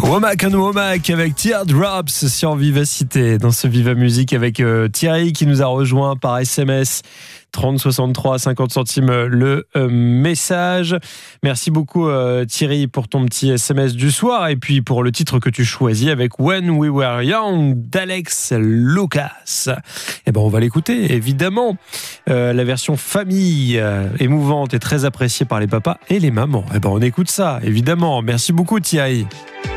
Womack and Womack avec Teardrops sur Vivacité dans ce Viva Musique avec Thierry qui nous a rejoint par SMS 30 63 50 centimes le message. Merci beaucoup Thierry pour ton petit SMS du soir et puis pour le titre que tu choisis avec When We Were Young d'Alex Lucas. Et ben on va l'écouter évidemment. La version famille émouvante et très appréciée par les papas et les mamans. Et ben on écoute ça évidemment. Merci beaucoup Thierry.